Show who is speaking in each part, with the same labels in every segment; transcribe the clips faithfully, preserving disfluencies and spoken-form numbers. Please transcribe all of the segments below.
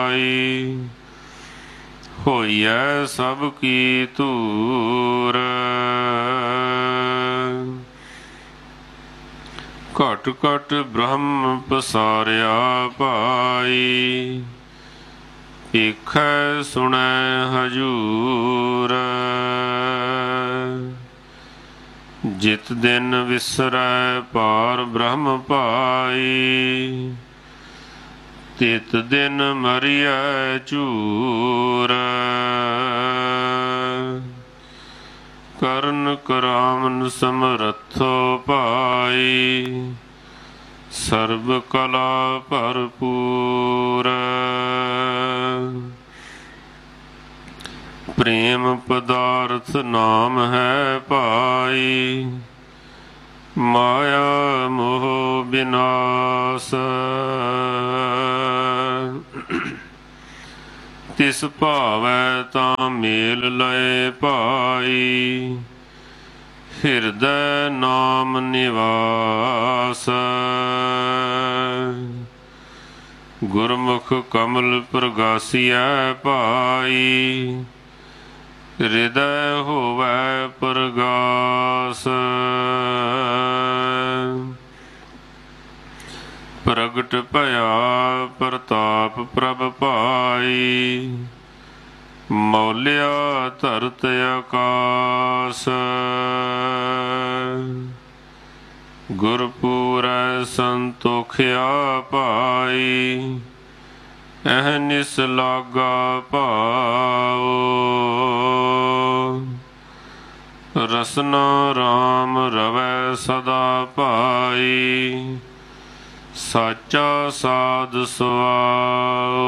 Speaker 1: ਹੋਈਐ ਸਭ ਕੀ ਧੂਰ। ਘਟ ਘਟ ਬ੍ਰਹਮ ਪਸਾਰਿਆ ਭਾਈ, ਵੇਖੈ ਸੁਣੈ ਹਜੂਰ। ਜਿਤ ਦਿਨ ਵਿਸਰੈ ਪਾਰ ਬ੍ਰਹਮ ਭਾਈ, ਤਿਤ ਦਿਨ ਮਰੀਐ ਝੂਰ। ਕਰਨ ਕਰਾਵਨ ਸਮਰੱਥੋ ਭਾਈ, ਸਰਬ ਕਲਾ ਭਰਪੂਰ। ਪ੍ਰੇਮ ਪਦਾਰਥ ਨਾਮ ਹੈ ਭਾਈ, ਮਾਇਆ ਮੋਹ ਬਿਨਾਸ਼। ਤਿਸ ਭਾਵੈ ਤਾਂ ਮੇਲ ਲਏ ਭਾਈ, ਹਿਰਦੈ ਨਾਮ ਨਿਵਾਸ। ਗੁਰਮੁਖ ਕਮਲ ਪ੍ਰਗਾਸੀਐ ਭਾਈ, ਹਿਰਦੈ ਹੋਵੈ ਪ੍ਰਗਾਸ। ਪ੍ਰਗਟ ਭਇਆ ਪ੍ਰਤਾਪ ਪ੍ਰਭ ਭਾਈ, ਮੌਲਿਆ ਧਰਤ ਆਕਾਸ। ਗੁਰਪੂਰੈ ਸੰਤੋਖਿਆ ਭਾਈ, ਅਹਨਿਸ ਲਾਗਾ ਭਾਉ। ਰਸਨਾ ਰਾਮ ਰਵੈ ਸਦਾ ਭਾਈ, ਸਾਚਾ ਸਾਧ ਸੁਆਉ।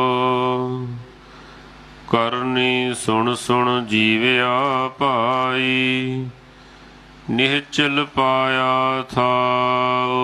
Speaker 1: ਕਰਨੀ ਸੁਣ ਸੁਣ ਜੀਵਿਆ ਭਾਈ, ਨਿਹਚਲ ਪਾਇਆ ਥਾਉ।